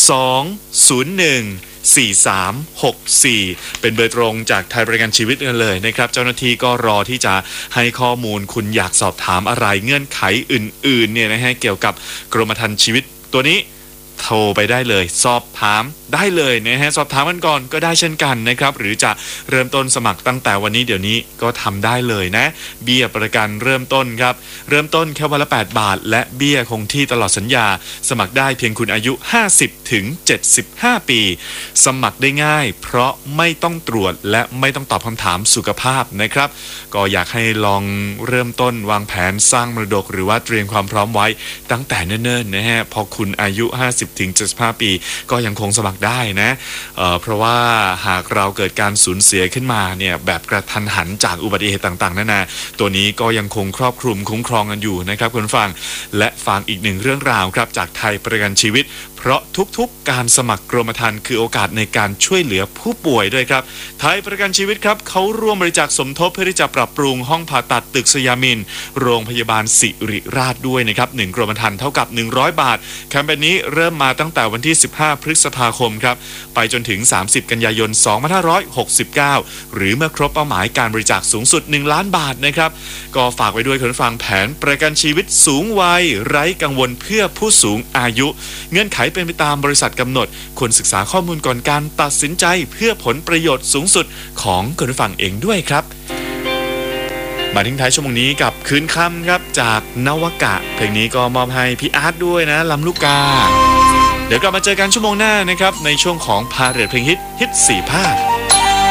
2014364เป็นเบอร์ตรงจากไทยประกันชีวิตกันเลยนะครับเจ้าหน้าที่ก็รอที่จะให้ข้อมูลคุณอยากสอบถามอะไรเงื่อนไขอื่นๆเนี่ยนะฮะเกี่ยวกับกรมธรรม์ชีวิตตัวนี้โทรไปได้เลยสอบถามได้เลยนะฮะสอบถามกันก่อนก็ได้เช่นกันนะครับหรือจะเริ่มต้นสมัครตั้งแต่วันนี้เดี๋ยวนี้ก็ทำได้เลยนะเบี้ยประกันเริ่มต้นครับเริ่มต้นแค่วันละ8 บาทและเบี้ยคงที่ตลอดสัญญาสมัครได้เพียงคุณอายุ50ถึง75ปีสมัครได้ง่ายเพราะไม่ต้องตรวจและไม่ต้องตอบคำถามสุขภาพนะครับก็อยากให้ลองเริ่มต้นวางแผนสร้างมรดกหรือว่าเตรียมความพร้อมไว้ตั้งแต่เนิ่นๆนะฮะพอคุณอายุ50ถึง75ปีก็ยังคงสมัครได้นะเพราะว่าหากเราเกิดการสูญเสียขึ้นมาเนี่ยแบบกระทันหันจากอุบัติเหตุต่างๆนานาตัวนี้ก็ยังคงครอบคลุมคุ้มครองกันอยู่นะครับคุณฟังและฟังอีกหนึ่งเรื่องราวครับจากไทยประกันชีวิตเพราะทุกๆการสมัครกรมธรรม์คือโอกาสในการช่วยเหลือผู้ป่วยด้วยครับไทยประกันชีวิตครับเขาร่วมบริจาคสมทบเพื่อที่จะปรับปรุงห้องผ่าตัดตึกสยามินโรงพยาบาลศิริราชด้วยนะครับ1กรมธรรม์เท่ากับ100บาทแคมเปญนี้เริ่มมาตั้งแต่วันที่15พฤษภาคมครับไปจนถึง30กันยายน2569หรือเมื่อครบเป้าหมายการบริจาคสูงสุด1ล้านบาทนะครับก็ฝากไว้ด้วยคุณฟังแผนประกันชีวิตสูงวัยไร้กังวลเพื่อผู้สูงอายุเงื่อนไขเป็นไปตามบริษัทกำหนดควรศึกษาข้อมูลก่อนการตัดสินใจเพื่อผลประโยชน์สูงสุดของคุณฟังเองด้วยครับมาทิ้งท้ายชั่วโมงนี้กับคืนค่ำครับจากนวกะเพลงนี้ก็มอบให้พี่อาร์ตด้วยนะลำลูกกาเดี๋ยวกลับมาเจอกันชั่วโมงหน้านะครับในช่วงของพาเรทเพลงฮิต4 ภาค